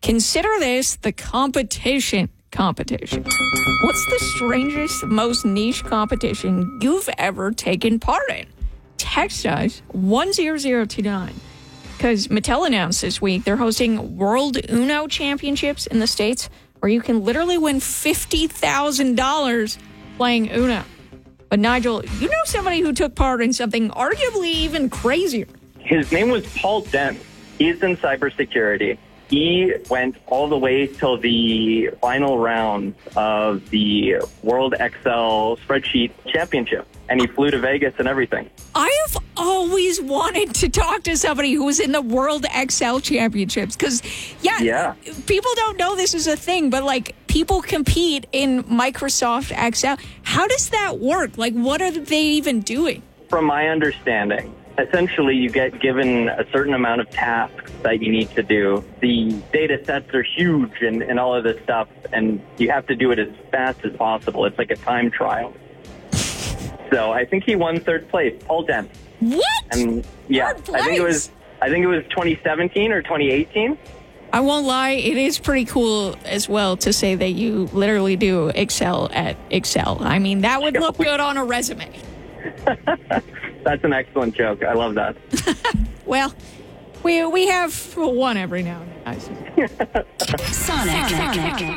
Consider this the competition. What's the strangest, most niche competition you've ever taken part in? Text us 10029. Because Mattel announced this week they're hosting World Uno Championships in the States where you can literally win $50,000 playing Uno. But Nigel, you know somebody who took part in something arguably even crazier. His name was Paul Dent. He's in cybersecurity. He went all the way till the final round of the World Excel Spreadsheet Championship. And he flew to Vegas and everything. I have always wanted to talk to somebody who was in the World Excel Championships. Because, yeah, people don't know this is a thing, but, like, people compete in Microsoft Excel. How does that work? Like, what are they even doing? From my understanding, essentially you get given a certain amount of tasks that you need to do. The data sets are huge and all of this stuff, and you have to do it as fast as possible. It's like a time trial. So I think he won third place, Paul Dent. What? And yeah, I think it was 2017 or 2018. I won't lie, it is pretty cool as well to say that you literally do excel at Excel. I mean, that would look good on a resume. That's an excellent joke. I love that. Well, we have one every now and then. Sonic.